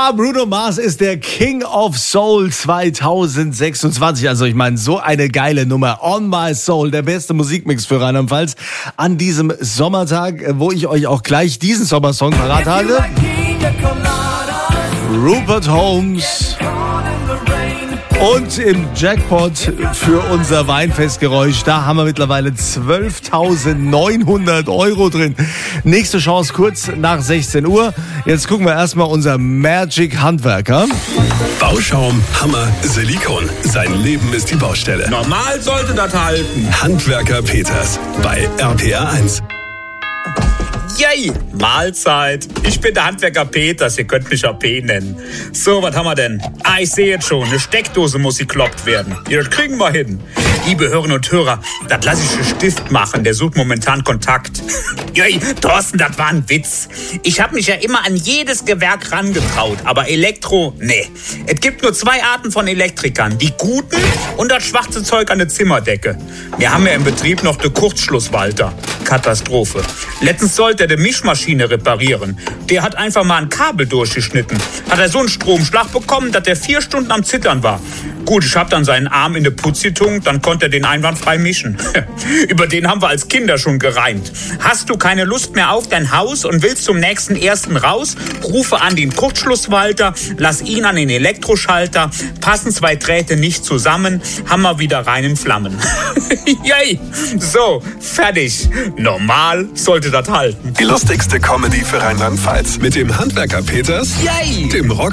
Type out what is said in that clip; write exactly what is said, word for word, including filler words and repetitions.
Ja, Bruno Mars ist der King of Soul zwanzig sechsundzwanzig. Also ich meine, so eine geile Nummer. On My Soul, der beste Musikmix für Rheinland-Pfalz an diesem Sommertag, wo ich euch auch gleich diesen Sommersong parat halte. Rupert Holmes. Und im Jackpot für unser Weinfestgeräusch, da haben wir mittlerweile zwölftausendneunhundert Euro drin. Nächste Chance kurz nach sechzehn Uhr. Jetzt gucken wir erstmal unser Magic Handwerker. Bauschaum, Hammer, Silikon. Sein Leben ist die Baustelle. Normal sollte das halten. Handwerker Peters bei R P R eins. Yay, Mahlzeit. Ich bin der Handwerker Peters, ihr könnt mich A P nennen. So, was haben wir denn? Ah, ich sehe jetzt schon, eine Steckdose muss gekloppt werden. Ja, das kriegen wir hin. Liebe Hörerinnen und Hörer, das lasse ich für Stift machen, der sucht momentan Kontakt. Yay, Thorsten, das war ein Witz. Ich habe mich ja immer an jedes Gewerk rangetraut, aber Elektro, nee. Es gibt nur zwei Arten von Elektrikern, die guten und das schwarze Zeug an der Zimmerdecke. Wir haben ja im Betrieb noch den Kurzschlusswalter. Katastrophe. Letztens sollte er die Mischmaschine reparieren. Der hat einfach mal ein Kabel durchgeschnitten. Hat er so einen Stromschlag bekommen, dass er vier Stunden am Zittern war. Gut, ich hab dann seinen Arm in die Putz getunkt, dann konnte er den einwandfrei mischen. Über den haben wir als Kinder schon gereimt. Hast du keine Lust mehr auf dein Haus und willst zum nächsten ersten raus? Rufe an den Kurzschlusswalter, lass ihn an den Elektroschalter, passen zwei Drähte nicht zusammen, Hammer wieder rein in Flammen. Yay! So, fertig. Normal sollte das halten. Die lustigste Comedy für Rheinland-Pfalz mit dem Handwerker Peters, Yay! dem Rock